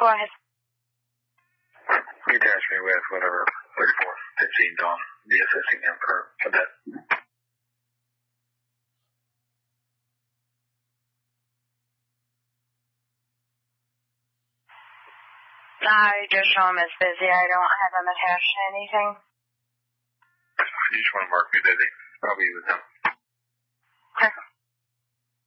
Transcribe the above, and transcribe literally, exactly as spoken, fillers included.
Go ahead. You attach me with whatever thirty-four fifteen on the assisting him for a bit. I just show him as busy. I don't have him attached to anything. You just want to mark me busy. I'll be with him. Okay.